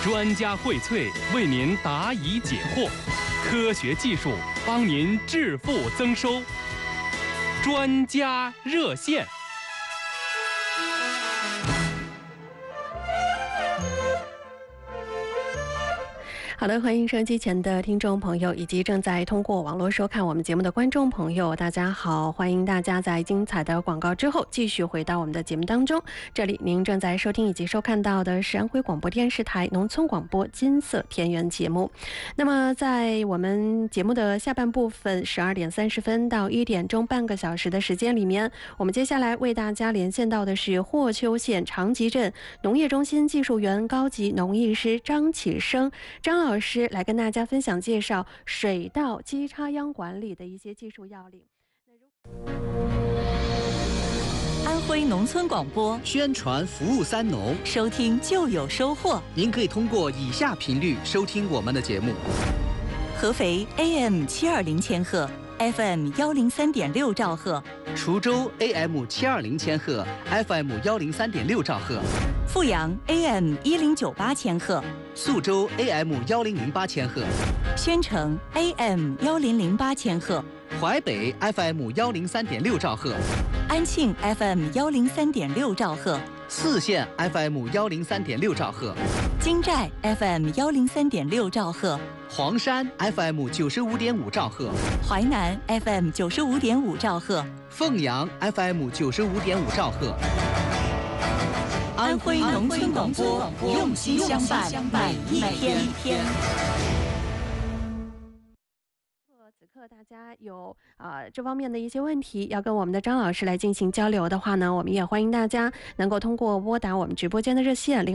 专家荟萃，为您答疑解惑，科学技术帮您致富增收。专家热线。 好的，欢迎收音机前的听众朋友以及正在通过网络收看我们节目的观众朋友，大家好，欢迎大家在精彩的广告之后继续回到我们的节目当中。这里您正在收听以及收看到的是安徽广播电视台农村广播金色田园节目。那么在我们节目的下半部分12点30分到1点钟半个小时的时间里面，我们接下来为大家连线到的是霍邱县长集镇农业中心技术员高级农艺师张启生张老师来跟大家分享介绍水稻基插秧管理的一些技术要领。 安徽农村广播宣传服务三农， 收听就有收获。 您可以通过以下频率收听我们的节目： 合肥 AM720千赫，FM 103.6兆赫； 滁州 AM720千赫，FM 103.6兆赫； 阜阳 AM1098千赫， 宿州 AM1008千赫； 宣城 AM1008千赫， 淮北 FM103.6兆赫， 安庆 FM103.6兆赫， 泗县 FM103.6兆赫， 金寨 FM103.6兆赫， 黄山 FM95.5兆赫， 淮南 FM95.5兆赫， 凤阳 FM95.5兆赫。 安徽农村广播，用心相伴，每一天。 此刻大家有这方面的一些问题要跟我们的张老师来进行交流的话呢，我们也欢迎大家能够通过拨打我们直播间的热线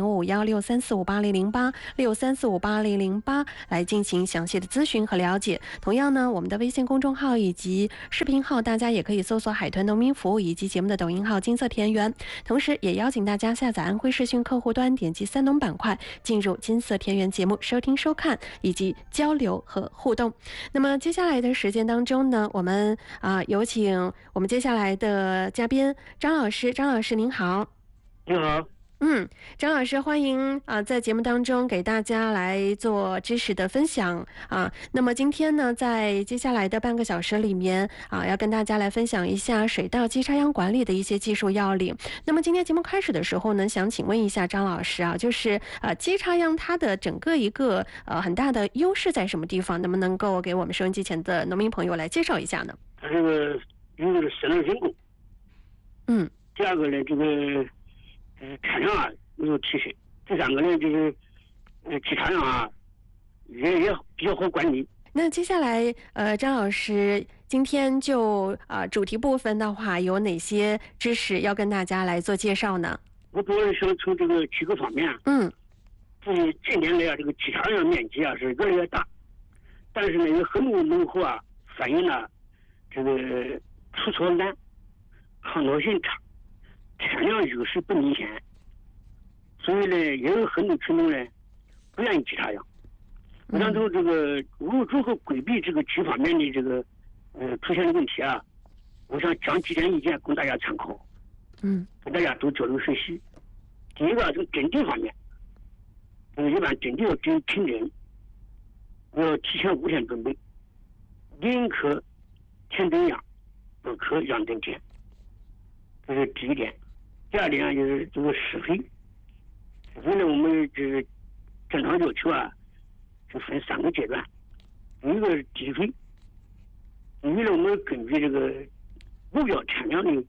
05516345800863458008来进行详细的咨询和了解。同样呢，我们的微信公众号以及视频号大家也可以搜索海豚农民服务以及节目的抖音号金色田园，同时也邀请大家下载安徽视讯客户端，点击三农板块进入金色田园节目收听收看以及交流和互动。那么接下来的时间当中呢，我们有请我们接下来的嘉宾张老师。张老师您好。 你好。 张老师欢迎在节目当中给大家来做知识的分享那么今天呢，在接下来的半个小时里面要跟大家来分享一下水稻基插秧管理的一些技术要领。那么今天节目开始的时候呢，想请问一下张老师就是基插秧它的整个一个很大的优势在什么地方？能不能够给我们收音机前的农民朋友来介绍一下呢？ 它这个有这个生长性功。第二个呢，这个产量没有提升。第三个呢，就是基插秧也比较好管理。 那接下来张老师今天就主题部分的话，有哪些知识要跟大家来做介绍呢？ 我主要是想从这个几个方面。近年来这个基插秧面积是越来越大，但是呢，有很多农户反映这个除草难，抗倒性差，产量优势不明显，所以呢，也有很多群众呢不愿意基插秧。我想从这个如何规避这个几方面的这个出现的问题我想讲几点意见供大家参考。跟大家都交流学习。第一个，从阵地方面，一般阵地要停针，要提前5天准备，宁可田等秧，不可秧等田，这是第一点。第二点就是这个施肥。施肥呢，我们这正常要求是分3个阶段。第一个是滴肥，因为呢，我们根据这个目标产量的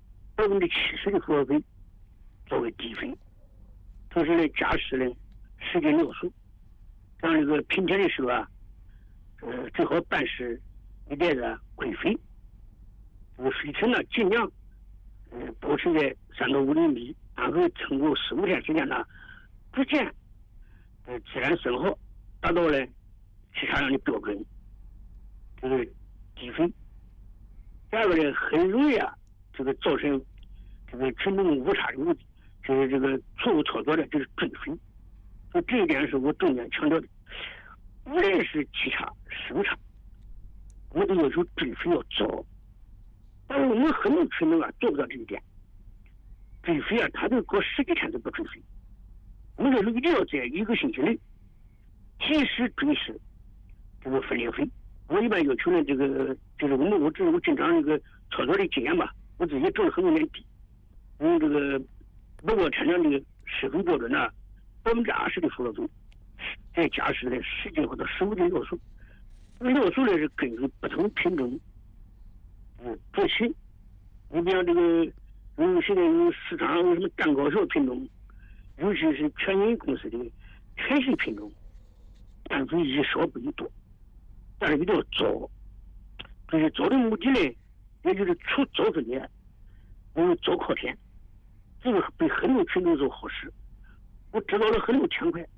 70%的复合肥作为滴肥，同时呢，加施呢10斤尿素，像这个平田的时候最好半施一袋子规肥。这个水层呢，尽量保持在3到5厘米，然后经过4、5天时间逐渐自然损耗，达到了基插秧的标准。这个滴肥。第二个呢，很容易这个造成这个群众误差的问题，就是这个错误操作的，就是追肥。所以这一点是我重点强调的。无论是基插、收插，我们都要求追肥要早。但是我们很多群众做不到这一点。追肥他就过10几天都不追肥， 工作时候一定要在1个星期内及时准时这个分裂肥。我一般要求呢，这个就是我经常这个操作的经验吧，我自己种了很多年地，用这个包括产量这个施肥标准呢，20%的辅料种，再加上呢10斤或者15斤尿素。尿素呢是根据不同品种，做起。你比方这个，现在有市场有什么蛋糕小品种，尤其是全银公司的全系品种，氮肥宜少不宜多，但是一定要早。这些早的目的呢，也就是除早之年，早靠田，这个被很多品种所忽视。我知道了很多田块，